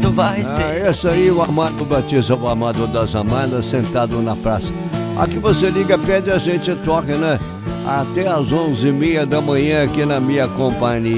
isso vai ser. Esse aí, o Amado Batista, o Amado das Amadas, sentado na praça. Aqui você liga, pede, a gente toca, né? Até às 11h30 da manhã aqui na minha companhia.